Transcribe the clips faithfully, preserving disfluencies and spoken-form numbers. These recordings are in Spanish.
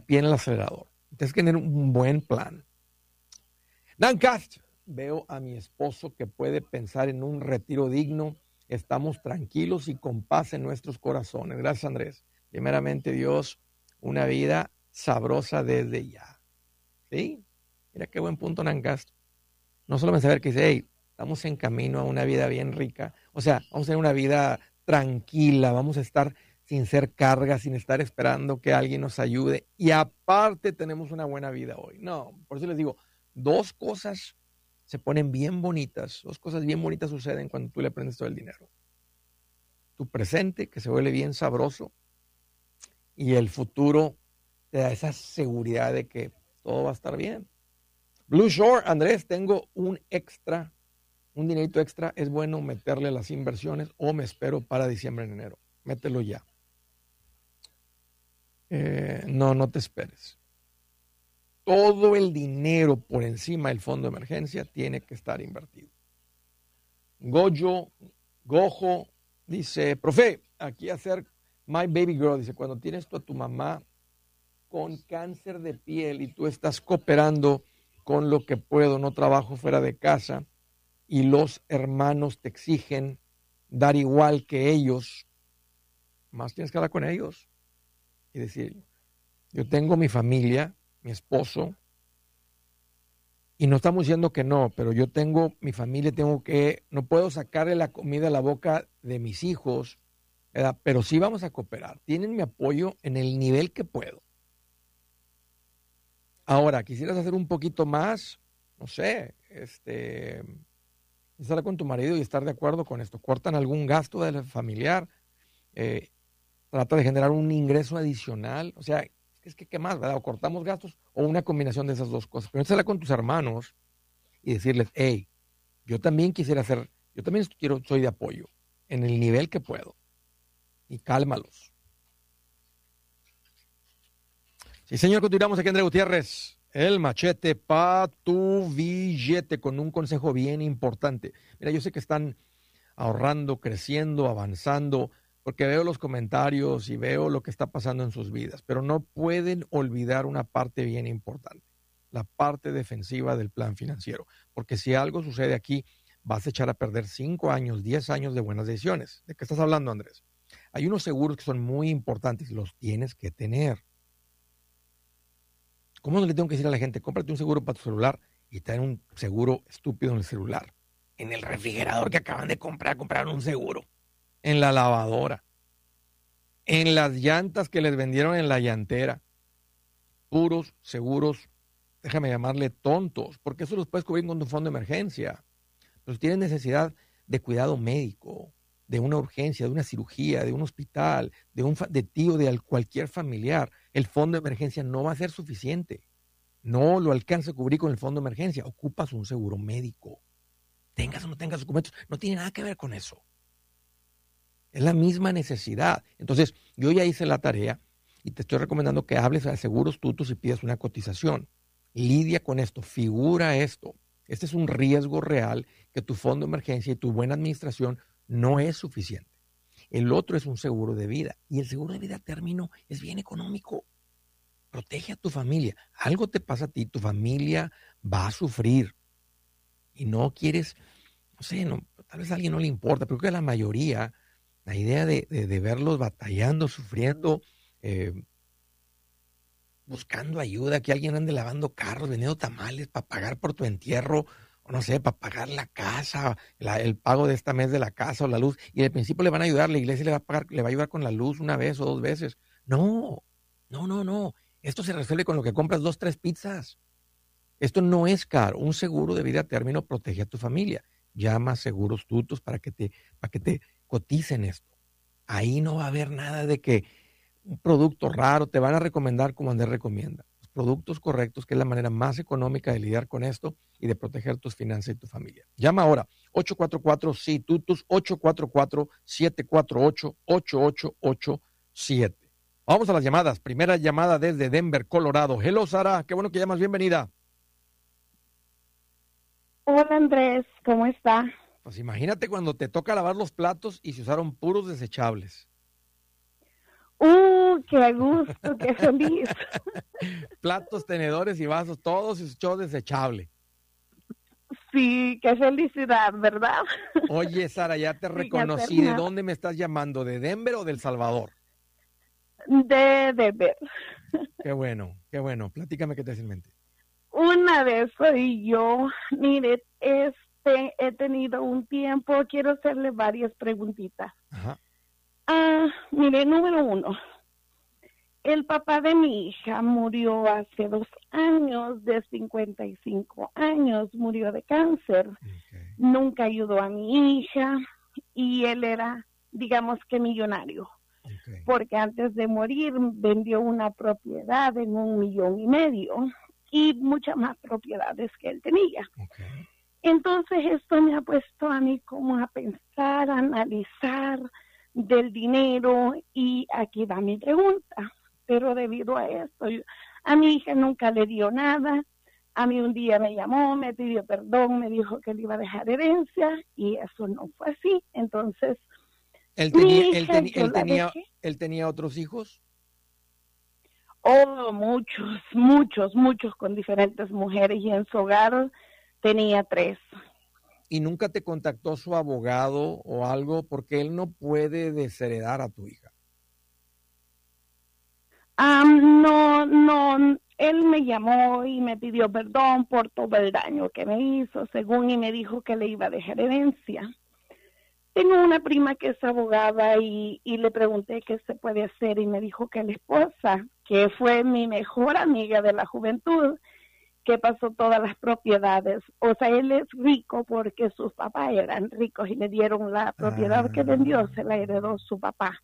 pie en el acelerador. Tienes que tener un buen plan. Dancast, veo a mi esposo que puede pensar en un retiro digno. Estamos tranquilos y con paz en nuestros corazones. Gracias, Andrés. Primeramente, Dios, una vida sabrosa desde ya. ¿Sí? Mira qué buen punto, Dancast. No solo saber que dice, hey, estamos en camino a una vida bien rica. O sea, vamos a tener una vida tranquila, vamos a estar sin ser carga, sin estar esperando que alguien nos ayude. Y aparte tenemos una buena vida hoy. No, por eso les digo, dos cosas se ponen bien bonitas, dos cosas bien bonitas suceden cuando tú le aprendes todo el dinero. Tu presente, que se vuelve bien sabroso, y el futuro te da esa seguridad de que todo va a estar bien. Blue Shore, Andrés, tengo un extra, un dinerito extra, es bueno meterle a las inversiones o me espero para diciembre, en enero. Mételo ya. Eh, no, no te esperes. Todo el dinero por encima del fondo de emergencia tiene que estar invertido. Goyo, Gojo, dice, profe, aquí hacer My Baby Girl, dice, cuando tienes tú a tu mamá con cáncer de piel y tú estás cooperando con lo que puedo, no trabajo fuera de casa, y los hermanos te exigen dar igual que ellos, más tienes que hablar con ellos y decir, yo tengo mi familia, mi esposo, y no estamos diciendo que no, pero yo tengo mi familia, tengo que, no puedo sacarle la comida a la boca de mis hijos, ¿verdad? Pero sí vamos a cooperar. Tienen mi apoyo en el nivel que puedo. Ahora, quisieras hacer un poquito más, no sé, este, estar con tu marido y estar de acuerdo con esto. Cortan algún gasto del familiar, eh, trata de generar un ingreso adicional, o sea, es que qué más, ¿verdad? O cortamos gastos o una combinación de esas dos cosas. Pero estar con tus hermanos y decirles, hey, yo también quisiera hacer, yo también quiero, soy de apoyo en el nivel que puedo. Y cálmalos. Sí, señor, continuamos aquí, André Gutiérrez. El machete pa' tu billete con un consejo bien importante. Mira, yo sé que están ahorrando, creciendo, avanzando, porque veo los comentarios y veo lo que está pasando en sus vidas, pero no pueden olvidar una parte bien importante, la parte defensiva del plan financiero, porque si algo sucede aquí, vas a echar a perder cinco años, diez años de buenas decisiones. ¿De qué estás hablando, Andrés? Hay unos seguros que son muy importantes y los tienes que tener. ¿Cómo no le tengo que decir a la gente, cómprate un seguro para tu celular y traen un seguro estúpido en el celular? En el refrigerador que acaban de comprar, compraron un seguro. En la lavadora, en las llantas que les vendieron en la llantera, puros seguros, déjame llamarle tontos, porque eso los puedes cubrir con tu fondo de emergencia. Pero si tienes necesidad de cuidado médico, de una urgencia, de una cirugía, de un hospital, de un de tío, de cualquier familiar, el fondo de emergencia no va a ser suficiente. No lo alcanza a cubrir con el fondo de emergencia. Ocupas un seguro médico. Tengas o no tengas documentos, no tiene nada que ver con eso. Es la misma necesidad. Entonces, yo ya hice la tarea y te estoy recomendando que hables a Seguros Tutus y pidas una cotización. Lidia con esto, figura esto. Este es un riesgo real que tu fondo de emergencia y tu buena administración no es suficiente. El otro es un seguro de vida y el seguro de vida a término es bien económico. Protege a tu familia. Algo te pasa a ti, tu familia va a sufrir y no quieres, no sé, no, tal vez a alguien no le importa, pero creo que a la mayoría la idea de, de, de verlos batallando, sufriendo, eh, buscando ayuda, que alguien ande lavando carros, vendiendo tamales para pagar por tu entierro, o no sé, para pagar la casa, la, el pago de esta mes de la casa o la luz, y al principio le van a ayudar, la iglesia le va a pagar, le va a ayudar con la luz una vez o dos veces. No, no, no, no. Esto se resuelve con lo que compras dos, tres pizzas. Esto no es caro. Un seguro de vida a término protege a tu familia. Llama a Seguros Tutus para que te, para que te coticen esto. Ahí no va a haber nada de que un producto raro, te van a recomendar como Andrés recomienda. Los productos correctos, que es la manera más económica de lidiar con esto y de proteger tus finanzas y tu familia. Llama ahora, ocho cuatro cuatro, S I, Tutus, ocho cuatro cuatro, siete cuatro ocho, ocho ocho ocho siete. Vamos a las llamadas. Primera llamada desde Denver, Colorado. Hello, Sara, qué bueno que llamas, bienvenida. Hola, Andrés, ¿cómo está? Pues imagínate cuando te toca lavar los platos y se usaron puros desechables. ¡Uh, qué gusto, qué feliz! platos, tenedores y vasos, todos echó desechable. Sí, qué felicidad, ¿verdad? Oye, Sara, ya te reconocí. ¿De dónde me estás llamando? ¿De Denver o de El Salvador? De Denver. Qué bueno, qué bueno. Platícame qué te hace en mente. Una vez soy yo. Mire, este, he tenido un tiempo, quiero hacerle varias preguntitas. Ajá. Ah, mire, número uno. El papá de mi hija murió hace dos años, de cincuenta y cinco años, murió de cáncer. Okay. Nunca ayudó a mi hija y él era, digamos que millonario. Okay. Porque antes de morir vendió una propiedad en un millón y medio y muchas más propiedades que él tenía. Okay. Entonces esto me ha puesto a mí como a pensar, a analizar del dinero y aquí va mi pregunta. Pero debido a esto, yo, a mi hija nunca le dio nada. A mí un día me llamó, me pidió perdón, me dijo que le iba a dejar herencia y eso no fue así. Entonces, ¿él tenía, hija, él, ten, él, tenía, ¿él tenía otros hijos? Oh, muchos, muchos, muchos con diferentes mujeres y en su hogar tenía tres. ¿Y nunca te contactó su abogado o algo? Porque él no puede desheredar a tu hija. Um, no, no, él me llamó y me pidió perdón por todo el daño que me hizo, según, y me dijo que le iba a dejar herencia. Tengo una prima que es abogada y, y le pregunté qué se puede hacer y me dijo que la esposa, que fue mi mejor amiga de la juventud, que pasó todas las propiedades. O sea, él es rico porque sus papás eran ricos y le dieron la propiedad ah. que vendió, se la heredó su papá.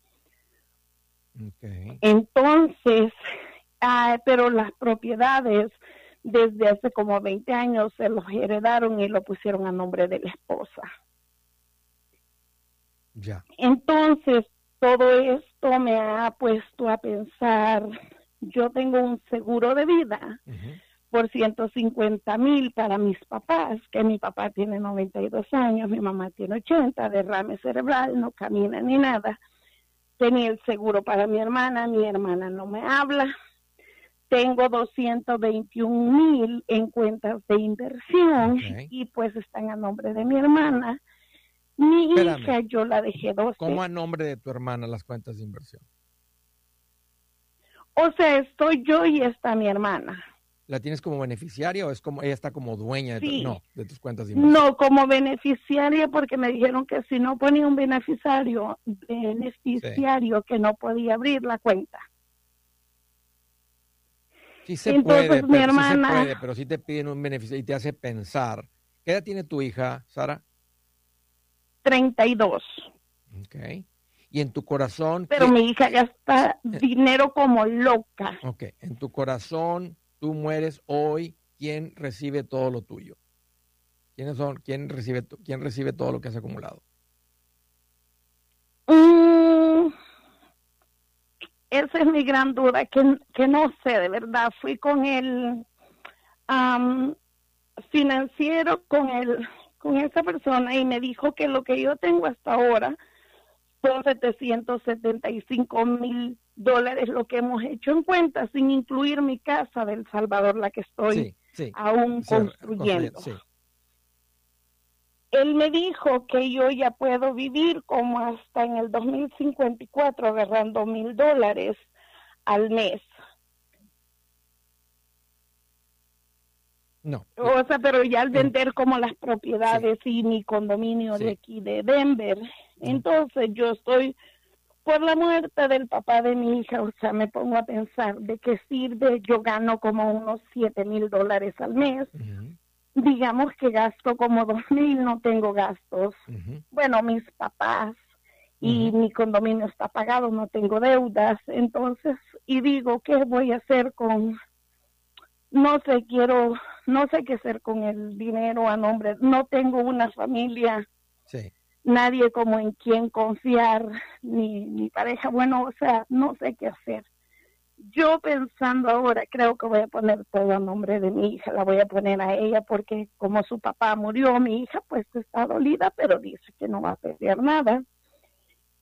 Okay. Entonces, uh, pero las propiedades desde hace como veinte años se los heredaron y lo pusieron a nombre de la esposa. Ya. Entonces, todo esto me ha puesto a pensar, yo tengo un seguro de vida uh-huh. por ciento cincuenta mil para mis papás, que mi papá tiene noventa y dos años, mi mamá tiene ochenta, derrame cerebral, no camina ni nada. Tenía el seguro para mi hermana, mi hermana no me habla. Tengo doscientos veintiún mil en cuentas de inversión okay. y pues están a nombre de mi hermana. Mi Espérame. hija yo la dejé doce. ¿Cómo a nombre de tu hermana las cuentas de inversión? O sea, estoy yo y está mi hermana. ¿La tienes como beneficiaria o es como ella está como dueña de, sí. tu, no, de tus cuentas de inversión? No, como beneficiaria porque me dijeron que si no ponía un beneficiario, beneficiario sí. que no podía abrir la cuenta. Sí se Entonces, puede, mi pero, hermana, sí se puede, pero sí te piden un beneficio y te hace pensar. ¿Qué edad tiene tu hija, Sara? treinta y dos. Ok. Y en tu corazón... Pero ¿qué? mi hija gasta dinero como loca. Ok. En tu corazón, tú mueres hoy, ¿quién recibe todo lo tuyo? ¿Quiénes son? ¿Quién recibe, quién recibe todo lo que has acumulado? Mm, esa es mi gran duda, que, que no sé, de verdad. Fui con el um, financiero, con el... con esa persona y me dijo que lo que yo tengo hasta ahora son setecientos setenta y cinco mil dólares lo que hemos hecho en cuenta, sin incluir mi casa de El Salvador, la que estoy sí, sí, aún sí, construyendo. Sí. Él me dijo que yo ya puedo vivir como hasta en el dos mil cincuenta y cuatro agarrando mil dólares al mes. No. O sea, pero ya al vender como las propiedades sí. y mi condominio sí. de aquí de Denver, entonces yo estoy por la muerte del papá de mi hija, o sea, me pongo a pensar de qué sirve, yo gano como unos siete mil dólares al mes, uh-huh. digamos que gasto como dos mil, no tengo gastos, uh-huh. bueno, mis papás y uh-huh. mi condominio está pagado, no tengo deudas, entonces, y digo, ¿qué voy a hacer con... No sé, quiero, no sé qué hacer con el dinero a nombre, no tengo una familia, sí. nadie como en quien confiar, ni mi pareja, bueno, o sea, no sé qué hacer. Yo pensando ahora, creo que voy a poner todo a nombre de mi hija, la voy a poner a ella porque como su papá murió, mi hija pues está dolida, pero dice que no va a perder nada.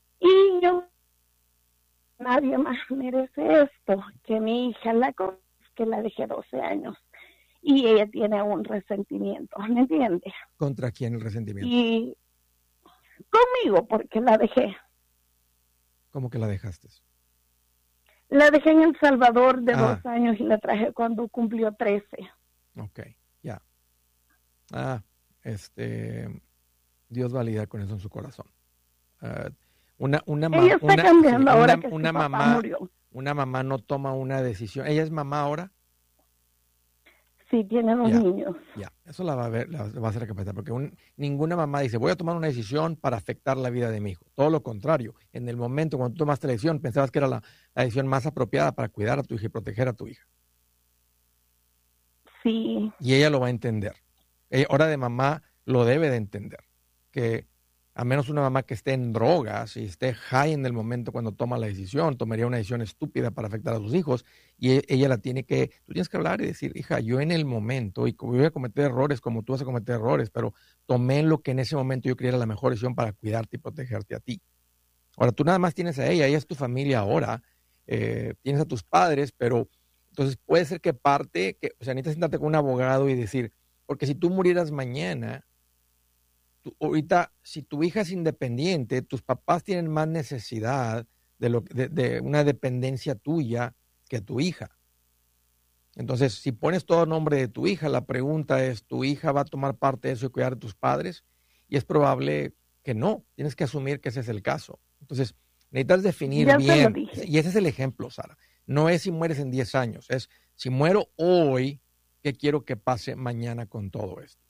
Y yo, nadie más merece esto, que mi hija la que la dejé doce años. Y ella tiene un resentimiento, ¿me entiendes? ¿Contra quién el resentimiento? Y conmigo, porque la dejé. ¿Cómo que la dejaste? La dejé en El Salvador de Ah. dos años y la traje cuando cumplió trece. Ok, ya. Ah, este, Dios va a lidiar con eso en su corazón. Uh, una, una, ma- Ella está una, cambiando sí, ahora una, que una su papá mamá, murió. una mamá no toma una decisión. ¿Ella es mamá ahora? Sí, tiene dos Ya. niños. Ya, eso la va a ver, la va a hacer recapacitar, porque un- ninguna mamá dice, voy a tomar una decisión para afectar la vida de mi hijo. Todo lo contrario, en el momento cuando tú tomaste la decisión, pensabas que era la, la decisión más apropiada para cuidar a tu hija y proteger a tu hija. Sí, Y ella lo va a entender. Ella, hora de mamá lo debe de entender, que a menos una mamá que esté en drogas y esté high en el momento cuando toma la decisión, tomaría una decisión estúpida para afectar a sus hijos, y e- ella la tiene que, tú tienes que hablar y decir, hija, yo en el momento, y como voy a cometer errores como tú vas a cometer errores, pero tomé lo que en ese momento yo creía era la mejor decisión para cuidarte y protegerte a ti. Ahora, tú nada más tienes a ella, ella es tu familia ahora, eh, tienes a tus padres, pero entonces puede ser que parte, que, o sea, necesitas sentarte con un abogado y decir, porque si tú murieras mañana, tú- ahorita, si tu hija es independiente, tus papás tienen más necesidad de, lo, de, de una dependencia tuya que tu hija. Entonces, si pones todo a nombre de tu hija, la pregunta es, ¿tu hija va a tomar parte de eso y cuidar de tus padres? Y es probable que no. Tienes que asumir que ese es el caso. Entonces, necesitas definir ya se lo bien. dije. Y ese es el ejemplo, Sara. No es si mueres en diez años, es si muero hoy, ¿qué quiero que pase mañana con todo esto?